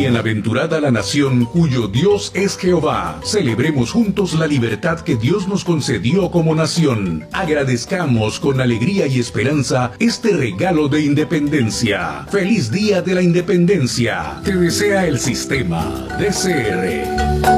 Bienaventurada la nación cuyo Dios es Jehová. Celebremos juntos la libertad que Dios nos concedió como nación. Agradezcamos con alegría y esperanza este regalo de independencia. ¡Feliz Día de la Independencia! Te desea el Sistema DCR.